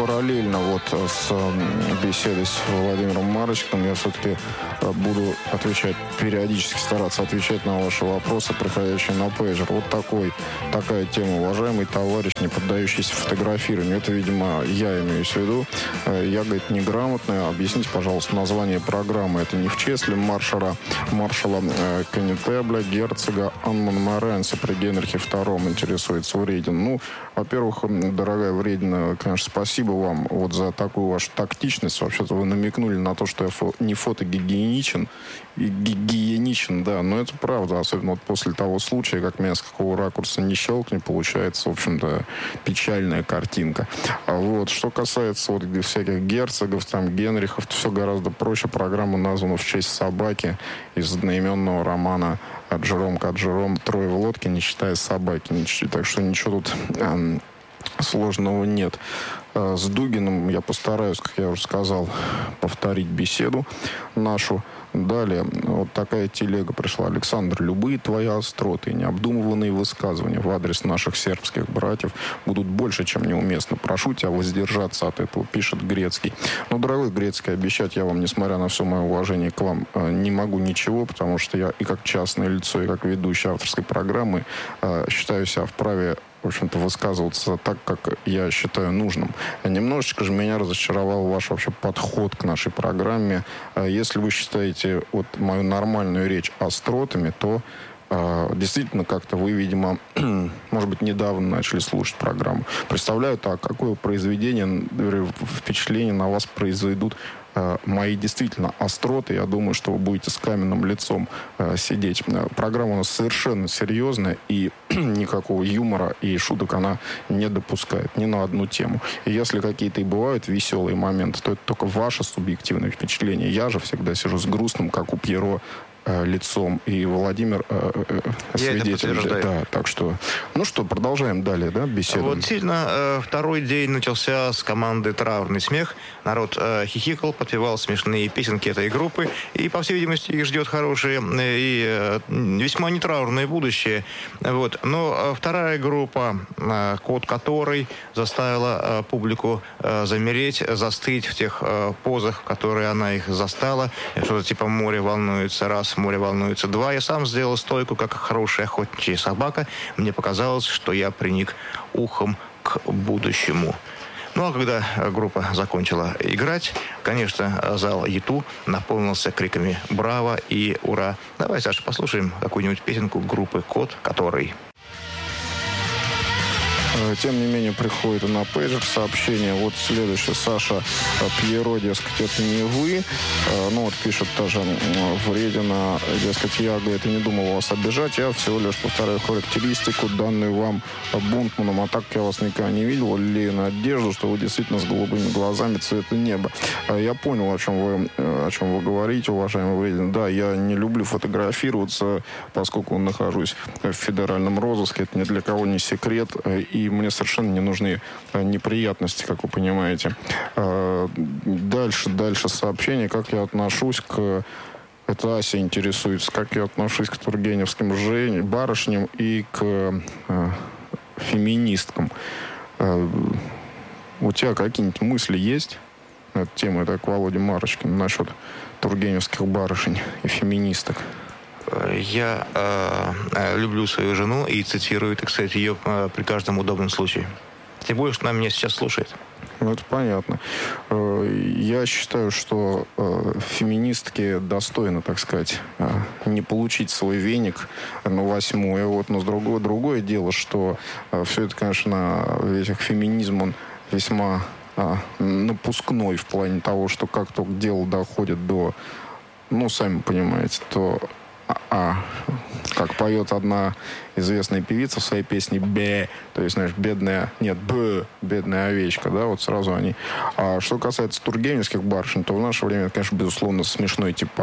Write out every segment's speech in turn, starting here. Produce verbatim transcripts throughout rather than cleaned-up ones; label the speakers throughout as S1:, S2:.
S1: параллельно вот с беседой с Владимиром Марочкиным я все-таки буду отвечать, периодически стараться отвечать на ваши вопросы, приходящие на пейджер. Вот такой, такая тема. Уважаемый товарищ, не поддающийся фотографированию. Это, видимо, я имею в виду. Я, говорит, неграмотный. Объясните, пожалуйста, название программы. Это не в чесле маршала, маршала Конетебля, герцога Анмон-Моrenси при Генрихе втором, интересуется Вредин. Ну, во-первых, дорогая Вредина, конечно, спасибо вам вот за такую вашу тактичность. Вообще-то вы намекнули на то, что я фо- не фотогигиеничен. И гигиеничен, да, но это правда. Особенно вот после того случая, как меня с какого ракурса не щелкни, получается, в общем-то, печальная картинка. А вот, что касается вот всяких герцогов, там, Генрихов, то все гораздо проще. Программа названа в честь собаки из одноименного романа Джером Каджером «Трое в лодке, не считая собаки». Так что ничего тут эм, сложного нет. С Дугиным я постараюсь, как я уже сказал, повторить беседу нашу. Далее, вот такая телега пришла. Александр, любые твои остроты и необдумыванные высказывания в адрес наших сербских братьев будут больше, чем неуместно. Прошу тебя воздержаться от этого, пишет Грецкий. Но, дорогой Грецкий, обещать я вам, несмотря на все мое уважение к вам, не могу ничего, потому что я и как частное лицо, и как ведущий авторской программы считаю себя вправе, в общем-то, высказываться так, как я считаю нужным. Немножечко же меня разочаровал ваш вообще подход к нашей программе. Если вы считаете вот мою нормальную речь остротами, то э, действительно как-то вы, видимо, может быть, недавно начали слушать программу. Представляю так, какое произведение, впечатление на вас произведут э, мои действительно остроты. Я думаю, что вы будете с каменным лицом э, сидеть. Программа у нас совершенно серьезная, и никакого юмора и шуток она не допускает ни на одну тему. И если какие-то и бывают веселые моменты, то это только ваше субъективное впечатление. Я же всегда сижу с грустным, как у Пьеро, лицом, и Владимир э, э, свидетель. Да, так что, ну что, продолжаем далее, да, беседу.
S2: Вот сильно э, второй день начался с команды «Траурный смех». Народ э, хихикал, подпевал смешные песенки этой группы, и, по всей видимости, их ждет хорошее э, и э, весьма нетраурное будущее. Вот. Но э, вторая группа, э, «Код которой» заставила э, публику э, замереть, застыть в тех э, позах, в которые она их застала. Что-то типа «Море волнуется раз», «Море волнуется два». Я сам сделал стойку, как хорошая охотничья собака. Мне показалось, что я приник ухом к будущему. Ну, а когда группа закончила играть, конечно, зал Юту наполнился криками «Браво!» и «Ура!». Давай, Саша, послушаем какую-нибудь песенку группы «Код которой».
S1: Тем не менее, приходит на пейджер сообщение. Вот следующее. Саша, Пьеро, дескать, это не вы. Ну, вот пишет тоже Вредина, дескать, я, говорит, и не думал вас обижать. Я всего лишь повторяю характеристику, данную вам Бунтманом. А так я вас никогда не видел. Лелею надежду, что вы действительно с голубыми глазами цвета неба. Я понял, о чем вы, о чем вы говорите, уважаемый Вредин. Да, я не люблю фотографироваться, поскольку нахожусь в федеральном розыске. Это ни для кого не секрет. И мне совершенно не нужны неприятности, как вы понимаете. Дальше, дальше сообщение, как я отношусь к... Это Ася интересуется, как я отношусь к тургеневским жен... барышням и к э, феминисткам. Э, у тебя какие-нибудь мысли есть на эту тему? Это к Володе Марочкину насчет тургеневских барышень и феминисток.
S2: Я э, люблю свою жену и цитирую, так сказать, ее э, при каждом удобном случае. Тем более, что она меня сейчас слушает.
S1: Ну, это понятно. Я считаю, что э, феминистки достойны, так сказать, э, не получить свой веник на восьмое. Вот. Но с другое, другое дело, что э, все это, конечно, весь феминизм, он весьма э, напускной в плане того, что как только дело доходит до, ну, сами понимаете, то... А, как поет одна известная певица в своей песне «Бе», то есть, знаешь, бедная, нет, «Б», бедная овечка, да, вот сразу они. А что касается тургеневских барышень, то в наше время, конечно, безусловно, смешной типаж.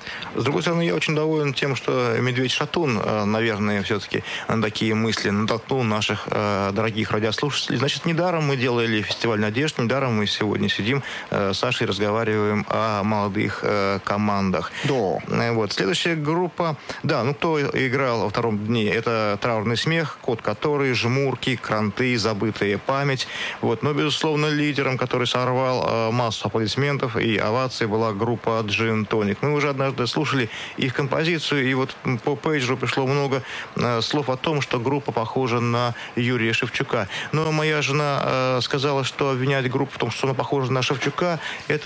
S2: С другой стороны, я очень доволен тем, что Медведь-Шатун, наверное, все-таки на такие мысли натолкнул наших дорогих радиослушателей. Значит, недаром мы делали фестиваль надежд, недаром мы сегодня сидим с Сашей, разговариваем о молодых командах.
S1: Да.
S2: Вот. Следующая группа, да, ну кто играл во втором дне, это «Траурный смех», «Кот который», «Жмурки», «Кранты», «Забытая память». Вот. Но, безусловно, лидером, который сорвал массу аплодисментов и оваций, была группа «Джин Тоник». Мы уже однажды слушали их композицию, и вот по пейджеру пришло много э, слов о том, что группа похожа на Юрия Шевчука. Но моя жена э, сказала, что обвинять группу в том, что она похожа на Шевчука,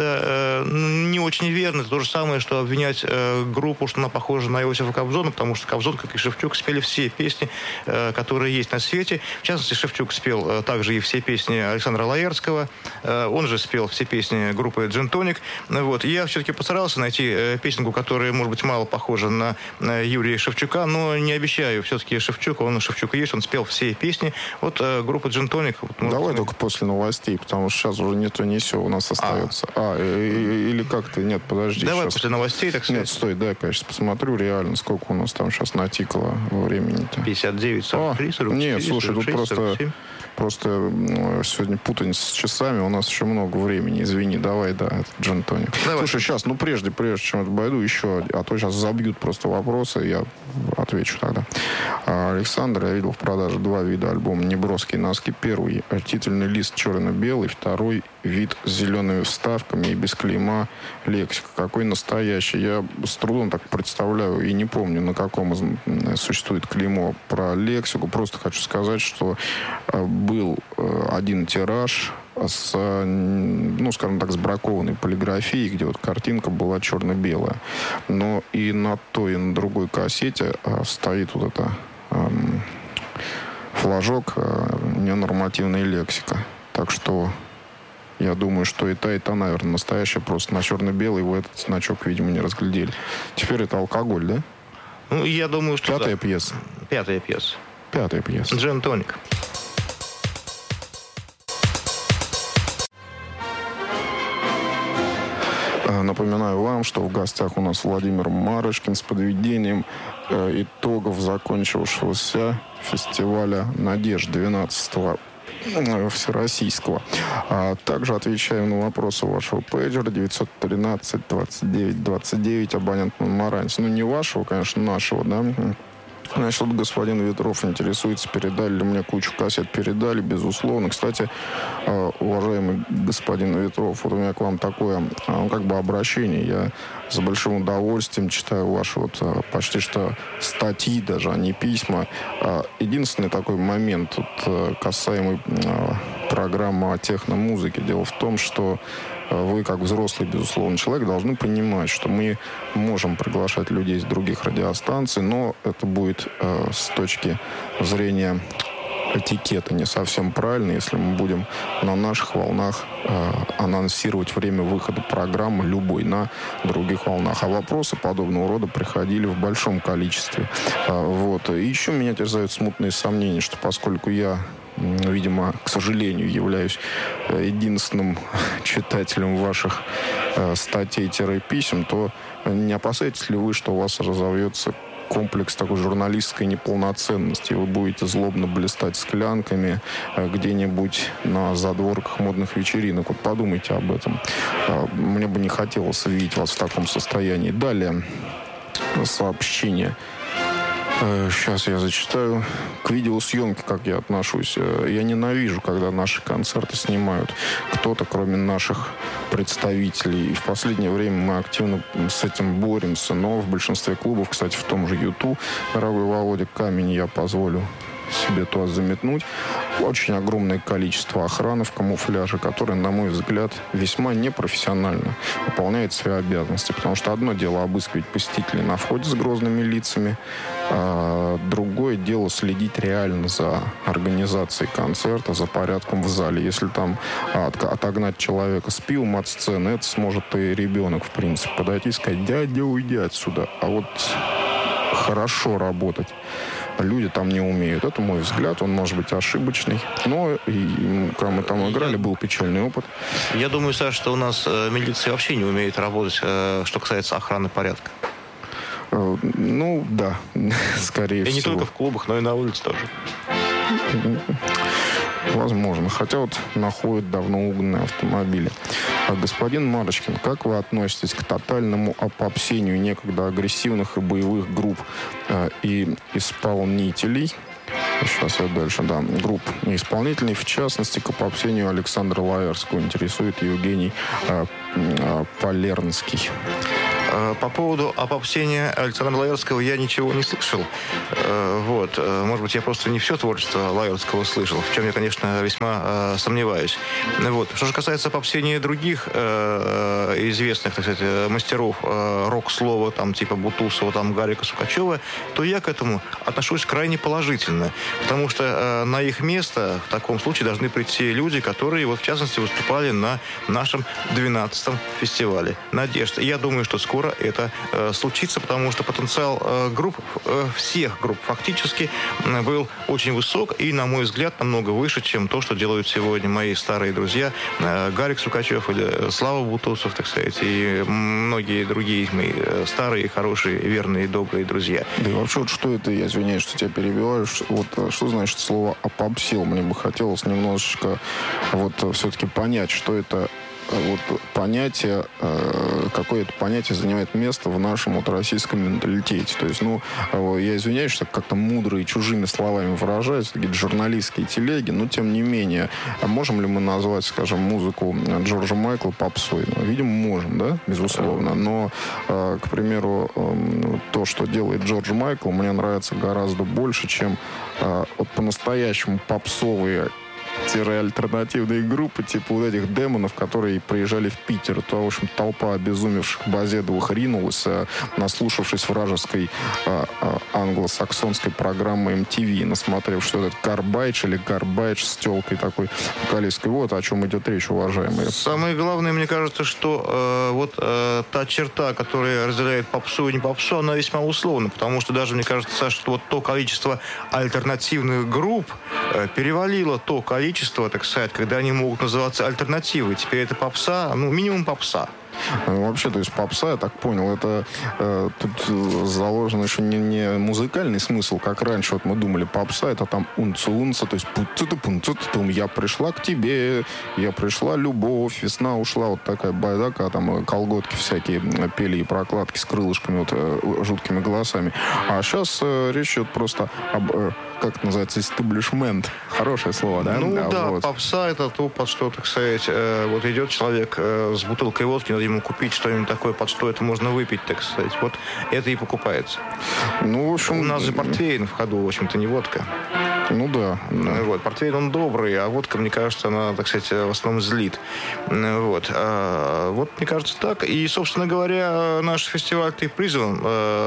S2: это э, не очень верно. Это то же самое, что обвинять э, группу, что она похожа на Иосифа Кобзона, потому что Кобзон, как и Шевчук, спели все песни, э, которые есть на свете. В частности, Шевчук спел э, также и все песни Александра Лаертского. Э, он же спел все песни группы «Джин Тоник». Вот. Я все-таки постарался найти э, песенку, которая, может быть, мало похожа на, на Юрия Шевчука, но не обещаю. Все-таки Шевчук, он Шевчук есть, он спел все песни. Вот э, группа «Джин Тоник». Вот,
S1: Давай
S2: может,
S1: только после новостей, потому что сейчас уже не то, не сё у нас остается. А, а или как-то, нет, подожди.
S2: Давай
S1: сейчас.
S2: после новостей, так сказать.
S1: Нет, стой, дай, конечно, посмотрю реально, сколько у нас там сейчас натикало времени-то.
S2: пятьдесят девять, сорок три, сорок четыре,
S1: нет, слушай,
S2: сорок шесть,
S1: тут просто,
S2: сорок семь.
S1: просто сегодня путаница с часами, у нас еще много времени, извини, давай, да, это Джин Тоник. Слушай, сейчас, ну прежде, прежде чем это пойду, еще, а то сейчас забьют просто вопросы, я отвечу тогда. Александр, я видел в продаже два вида альбома «Неброские носки». Первый титульный лист черно-белый, второй вид с зелеными вставками и без клейма лексика. Какой настоящий. Я с трудом так представляю и не помню, на каком существует клеймо про лексику. Просто хочу сказать, что был один тираж с, ну, скажем так, с бракованной полиграфией, где вот картинка была черно-белая. Но и на той, и на другой кассете стоит вот это эм, флажок э, ненормативная лексика. Так что я думаю, что и та, и та, наверное, настоящая. Просто на черно-белый вы этот значок, видимо, не разглядели. Теперь это алкоголь, да?
S2: Ну, я думаю, что
S1: Пятая
S2: да.
S1: пьеса.
S2: Пятая пьеса.
S1: Пятая пьеса.
S2: «Джин Тоник».
S1: Напоминаю вам, что в гостях у нас Владимир Марочкин с подведением э, итогов закончившегося фестиваля «Надежд» двенадцатого всероссийского. А также отвечаем на вопросы вашего пейджера девятьсот тринадцать двадцать девять двадцать девять, абонент на Маранте. Ну, не вашего, конечно, нашего, да. Значит, вот господин Ветров интересуется, передали ли мне кучу кассет. Передали, безусловно. Кстати, уважаемый господин Ветров, вот у меня к вам такое, ну, как бы обращение. Я с большим удовольствием читаю ваши вот почти что статьи даже, а не письма. Единственный такой момент, вот, касаемый программы о техномузыке. Дело в том, что вы, как взрослый, безусловно, человек, должны понимать, что мы можем приглашать людей с других радиостанций, но это будет э, с точки зрения этикета не совсем правильно, если мы будем на наших волнах э, анонсировать время выхода программы любой на других волнах. А вопросы подобного рода приходили в большом количестве. Э, вот. И еще меня терзают смутные сомнения, что поскольку я, видимо, к сожалению, являюсь единственным читателем ваших э, статей-писем, то не опасаетесь ли вы, что у вас разовьется комплекс такой журналистской неполноценности? Вы будете злобно блистать склянками э, где-нибудь на задворках модных вечеринок. Вот подумайте об этом. Э, мне бы не хотелось видеть вас в таком состоянии. Далее сообщение. Сейчас я зачитаю. К видеосъемке, как я отношусь. Я ненавижу, когда наши концерты снимают кто-то, кроме наших представителей. И в последнее время мы активно с этим боремся. Но в большинстве клубов, кстати, в том же Юту, дорогой Володя, камень я позволю себе туда заметнуть. Очень огромное количество охраны в камуфляже, которая, на мой взгляд, весьма непрофессионально выполняет свои обязанности. Потому что одно дело обыскивать посетителей на входе с грозными лицами, а другое дело следить реально за организацией концерта, за порядком в зале. Если там от, отогнать человека с пивом от сцены, это сможет и ребенок, в принципе, подойти и сказать: дядя, уйди отсюда. А вот хорошо работать люди там не умеют. Это мой взгляд, он может быть ошибочный. Но, и, когда мы там играли, был печальный опыт.
S2: Я думаю, Саша, что у нас э, милиция вообще не умеет работать, э, что касается охраны порядка.
S1: Ну, да, скорее всего.
S2: И не только в клубах, но и на улице тоже.
S1: Возможно. Хотя вот находят давно угнанные автомобили. А, господин Марочкин, как вы относитесь к тотальному опопсению некогда агрессивных и боевых групп э, и исполнителей? Сейчас я дальше, да. Групп и исполнителей, в частности, к опопсению Александра Лаэрского интересует Евгений э, э, Полернский.
S2: По поводу опопсения Александра Лаэрского я ничего не слышал. Вот. Может быть, я просто не все творчество Лаэрского слышал, в чем я, конечно, весьма сомневаюсь. Вот. Что же касается опопсения других известных, так сказать, мастеров рок-слова, там, типа Бутусова, там, Гарика Сукачева, то я к этому отношусь крайне положительно. Потому что на их место в таком случае должны прийти люди, которые, вот, в частности, выступали на нашем двенадцатом фестивале «Надежда». Я думаю, что скоро это э, случится, потому что потенциал э, групп, э, всех групп фактически э, был очень высок и, на мой взгляд, намного выше, чем то, что делают сегодня мои старые друзья э, Гарик Сукачев или Слава Бутусов, так сказать, и многие другие мои старые, хорошие, верные, добрые друзья.
S1: Да и вообще, вот что это, я извиняюсь, что тебя перебиваю, вот что значит слово «опопсил»? Мне бы хотелось немножечко вот все-таки понять, что это вот понятие, какое это понятие занимает место в нашем вот российском менталитете. То есть, ну, я извиняюсь, что как-то мудро и чужими словами выражаюсь, такие журналистские телеги, но тем не менее, а можем ли мы назвать, скажем, музыку Джорджа Майкла попсой? Ну, видимо, можем, да, безусловно. Но, к примеру, то, что делает Джордж Майкл, мне нравится гораздо больше, чем вот по-настоящему попсовые альтернативные группы, типа вот этих демонов, которые приезжали в Питер. То, в общем, толпа обезумевших Базедовых ринулась, наслушавшись вражеской а, а, англосаксонской программы эм ти ви, насмотрев, что этот Карбайдж или Гарбайдж с телкой такой вокалисткой. Вот о чем идет речь, уважаемые.
S2: Самое главное, мне кажется, что э, вот э, та черта, которая разделяет попсу и не попсу, она весьма условна, потому что даже, мне кажется, что вот то количество альтернативных групп э, перевалило то количество, так сказать, когда они могут называться альтернативой. Теперь это попса, ну, минимум попса.
S1: Вообще, то есть попса, я так понял, это э, тут заложен еще не, не музыкальный смысл, как раньше вот мы думали, попса это там унца-унца, то есть пунцу-пунцу-пум, я пришла к тебе, я пришла, любовь, весна ушла, вот такая байдака, там колготки всякие пели и прокладки с крылышками, вот э, жуткими голосами. А сейчас э, речь идет просто об, э, как это называется, истеблишмент. Хорошее слово, да?
S2: Ну
S1: да,
S2: да,
S1: вот.
S2: попса это то, под что, так сказать, э, вот идет человек э, с бутылкой водки, надо ему купить что-нибудь такое, под что это можно выпить, так сказать. Вот это и покупается.
S1: Ну, в общем...
S2: У нас же портвейн в ходу, в общем-то, не водка.
S1: Ну да, да.
S2: Вот. Портвейн, он добрый, а водка, мне кажется, она, так сказать, в основном злит. Вот. А, вот, мне кажется, так. И, собственно говоря, наш фестиваль-то и призван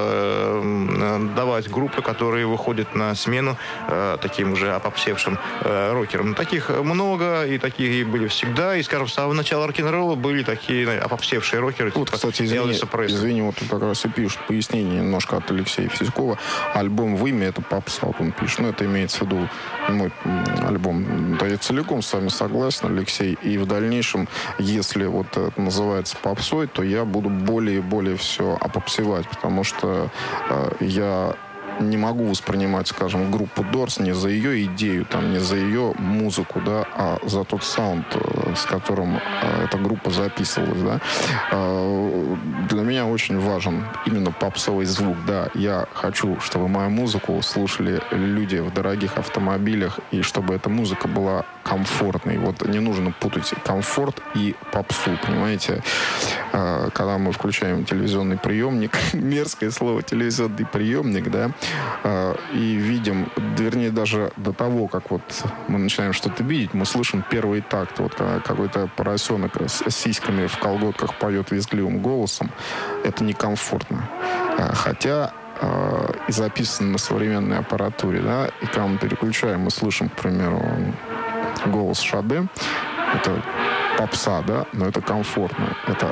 S2: э, давать группы, которые выходят на смену э, таким уже опопсевшим э, рокерам. Таких много, и такие были всегда. И, скажем, с самого начала рок-н-ролла были такие опопсевшие рокеры.
S1: Вот,
S2: типа
S1: кстати, извини, извини, вот тут как раз и пишут пояснение немножко от Алексея Физикова. Альбом «В имя» — это попса, вот он пишет. Ну, это имеется в виду мой альбом. Да, я целиком с вами согласен, Алексей. И в дальнейшем, если вот это называется попсой, то я буду более и более все опопсевать, потому что э, я не могу воспринимать, скажем, группу Дорс не за ее идею, там, не за ее музыку, да, а за тот саунд, с которым э, эта группа записывалась, да. Э, для меня очень важен именно попсовый звук, да. Я хочу, чтобы мою музыку слушали люди в дорогих автомобилях, и чтобы эта музыка была комфортной. Вот не нужно путать комфорт и попсу, понимаете. Э, когда мы включаем телевизионный приемник, мерзкое слово телевизионный приемник, да, и видим, вернее, даже до того, как вот мы начинаем что-то видеть, мы слышим первый такт. Вот когда какой-то поросенок с сиськами в колготках поет визгливым голосом, это некомфортно. Хотя и записано на современной аппаратуре, да, и когда мы переключаем, мы слышим, к примеру, голос Шаде, это попса, да, но это комфортно, это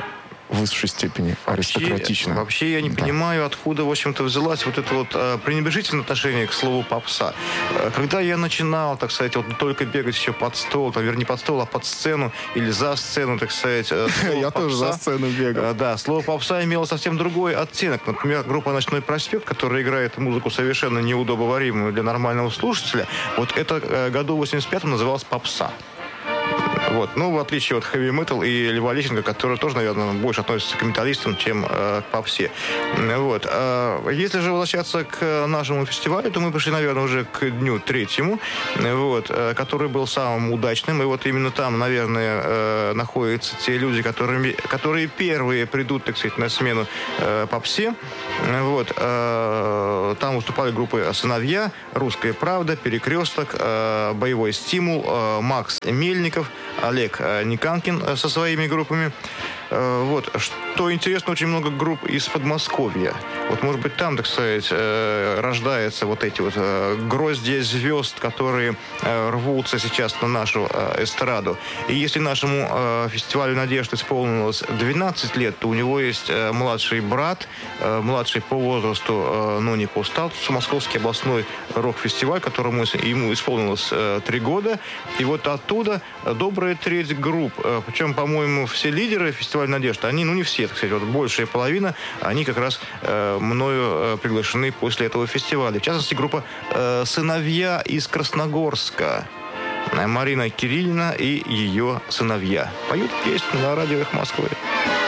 S1: в высшей степени аристократично.
S2: Вообще, вообще я не да. понимаю, откуда, в общем-то, взялась вот это вот э, пренебрежительное отношение к слову попса. Э, когда я начинал, так сказать, вот только бегать еще под стол, там, вернее, не под стол, а под сцену или за сцену, так сказать. Э,
S1: я тоже за сцену бегал.
S2: Э, да, слово попса имело совсем другой оттенок. Например, группа «Ночной проспект», которая играет музыку совершенно неудобоваримую для нормального слушателя, вот это э, году в восемьдесят пятом называлось попса. Вот. Ну, в отличие от хэви метал и Льва Лещенко, который тоже, наверное, больше относится к металлистам, чем э, к попсе. Вот. А если же возвращаться к нашему фестивалю, то мы пришли, наверное, уже к дню третьему, вот, который был самым удачным. И вот именно там, наверное, э, находятся те люди, которые, которые первые придут, так сказать, на смену э, попсе. Вот. Э, там выступали группы «Сыновья», «Русская правда», «Перекресток», э, «Боевой стимул», э, Макс Мельников, Олег Никанкин со своими группами. Вот. Что интересно, очень много групп из Подмосковья. Вот, может быть, там, так сказать, рождаются вот эти вот гроздья звезд, которые рвутся сейчас на нашу эстраду. И если нашему фестивалю «Надежда» исполнилось двенадцать лет, то у него есть младший брат, младший по возрасту, но не по статусу, Московский областной рок-фестиваль, которому ему исполнилось три года. И вот оттуда добрая треть групп, причем, по-моему, все лидеры фестиваля «Надежда», они, ну не все, так сказать, вот большая половина, они как раз э, мною э, приглашены после этого фестиваля. В частности, группа э, «Сыновья» из Красногорска. Марина Кириллина и ее сыновья поют песню на радио «Эхо Москвы».